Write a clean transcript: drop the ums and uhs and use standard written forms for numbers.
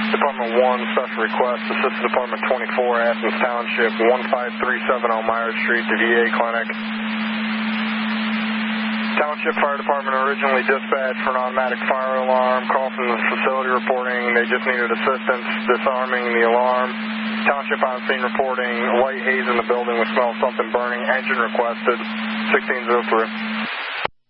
Department 1, special request, Assistant Department 24, Athens Township, 15370 Myers Street to VA Clinic. Township Fire Department originally dispatched for an automatic fire alarm. Call from the facility reporting they just needed assistance disarming the alarm. Township on scene reporting white haze in the building with smell of something burning. Engine requested, 1603.